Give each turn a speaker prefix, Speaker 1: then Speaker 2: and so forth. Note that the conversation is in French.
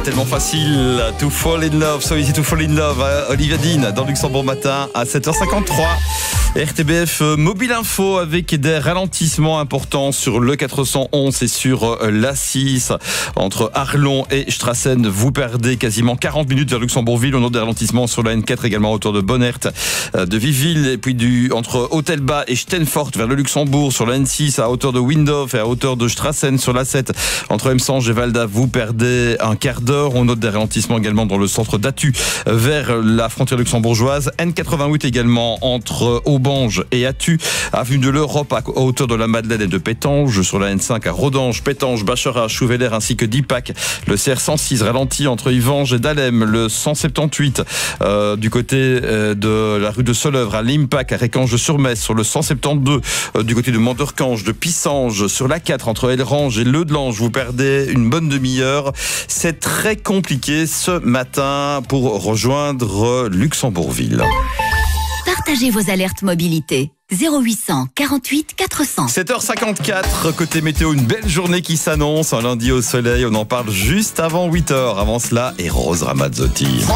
Speaker 1: tellement facile. To fall in love, so easy to fall in love. Olivia Dean dans Luxembourg matin à 7h53. RTBF Mobile Info avec des ralentissements importants sur le 411 et sur l'A6 entre Arlon et Strassen. Vous perdez quasiment 40 minutes vers Luxembourgville. On a des ralentissements sur la N4 également autour de Bonnert, de Viville, et puis entre Hôtel-Bas et Stenfort vers le Luxembourg sur la N6 à hauteur de Windhof et à hauteur de Strassen sur l'A7 entre Emsange et Valda. Vous perdez un quart d'heure. On note des ralentissements également dans le centre d'Attu vers la frontière luxembourgeoise. N88 également entre Aubange et Attu, avenue de l'Europe à hauteur de la Madeleine et de Pétange, sur la N5 à Rodange, Pétange, Bacharach, Chouveler ainsi que d'Ipac. Le CR106 ralenti entre Yvange et Dahlem. Le 178 du côté de la rue de Soleuvre à l'Impac à Récange-sur-Metz. Sur le 172 du côté de Mandeurcange, de Pissange, sur la 4 entre Elrange et Leudelange. Vous perdez une bonne demi-heure. C'est très compliqué ce matin pour rejoindre Luxembourgville.
Speaker 2: Partagez vos alertes mobilité. 0800 48 400.
Speaker 1: 7h54, côté météo, une belle journée qui s'annonce, un lundi au soleil. On en parle juste avant 8h. Avant cela, et Rose Ramazzotti.